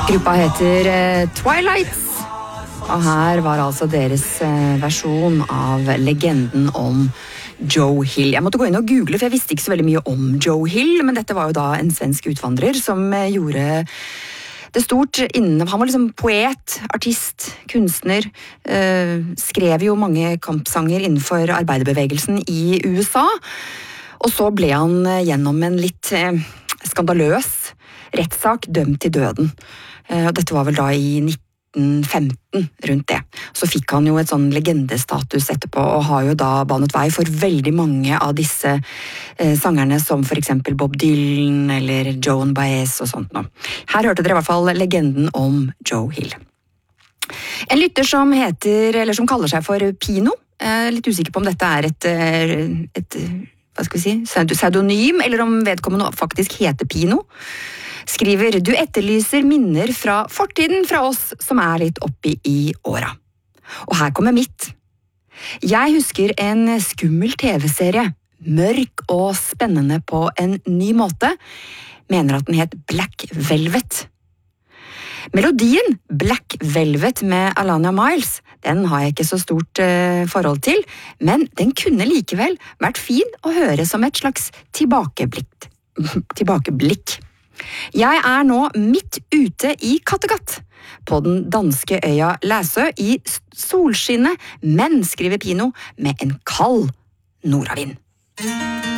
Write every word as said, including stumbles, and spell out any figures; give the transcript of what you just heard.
Gruppa heter eh, Twilights, og her var altså deres eh, versjon av legenden om Joe Hill. Jeg måtte gå inn og google, for jeg visste ikke så veldig mye om Joe Hill, men dette var jo da en svensk utvandrer som eh, gjorde det stort innen. Han var liksom poet, artist, kunstner, eh, skrev jo mange kampsanger innenfor arbeiderbevegelsen i U S A, og så ble han eh, gjennom en litt eh, skandaløs rettssak dømt til døden. Eh, og dette var vel da i nitten femten rundt det. Så fikk han jo et sånn legendestatus etterpå, og har jo da banet vei for veldig mange av disse eh, sangerne, som for eksempel Bob Dylan eller Joan Baez og sånt nå. Her hørte dere i hvert fall legenden om Joe Hill. En lytter som heter, eller som kaller seg for Pino, eh, litt usikker på om dette er et, et hva skal vi si, pseudonym, eller om vedkommende faktisk heter Pino, skriver: du etterlyser minner fra fortiden fra oss som er litt oppi i åra. Og her kommer mitt. Jeg husker en skummel tv-serie, mørk og spennende på en ny måte, mener at den het Black Velvet. Melodien Black Velvet med Alana Miles, den har jeg ikke så stort eh, forhold til, men den kunne likevel vært fin å høre som et slags tilbakeblikk. tilbakeblikk. Jeg er nå midt ute i Kattegat, på den danske øya Læsø i solskinnet, men, skriver Pino, med en kald nordavind.